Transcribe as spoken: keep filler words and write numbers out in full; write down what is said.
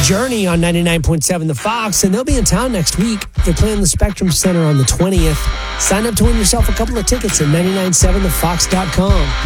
Journey on ninety-nine point seven The Fox, and they'll be in town next week. They're playing the Spectrum Center on the twentieth. Sign up to win yourself a couple of tickets at nine nine seven the fox dot com.